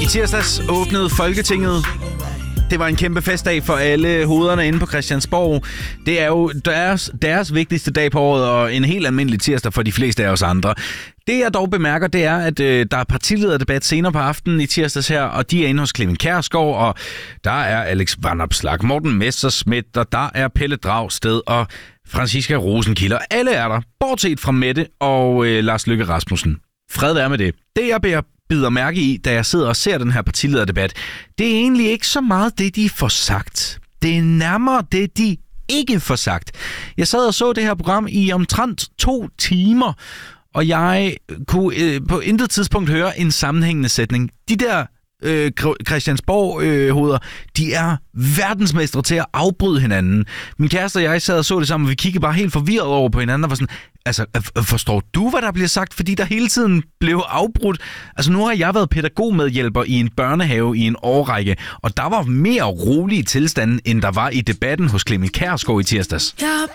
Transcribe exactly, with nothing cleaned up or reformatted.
I tirsdags åbnede Folketinget. Det var en kæmpe festdag for alle hovederne inde på Christiansborg. Det er jo deres, deres vigtigste dag på året, og en helt almindelig tirsdag for de fleste af os andre. Det jeg dog bemærker, det er, at øh, der er partilederdebat senere på aftenen i tirsdags her, og de er inde hos Clement Kjærsgaard, og der er Alex Vanopslagh, Morten Messerschmidt, og der er Pelle Dragsted og Franciska Rosenkilde. Alle er der, bortset fra Mette og øh, Lars Løkke Rasmussen. Fred være med det. Det jeg beder bider mærke i, da jeg sidder og ser den her partilederdebat, det er egentlig ikke så meget det, de får sagt. Det er nærmere det, de ikke får sagt. Jeg sad og så det her program i omtrent to timer, og jeg kunne øh, på intet tidspunkt høre en sammenhængende sætning. De der øh, Christiansborg-hoveder, øh, de er verdensmestre til at afbryde hinanden. Min kæreste og jeg sad og så det sammen, og vi kiggede bare helt forvirret over på hinanden og var sådan, altså, forstår du, hvad der bliver sagt? Fordi der hele tiden blev afbrudt. Altså, nu har jeg været pædagogmedhjælper i en børnehave i en årrække, og der var mere rolige tilstande, end der var i debatten hos Clement Kjærsgaard i tirsdags. Jeg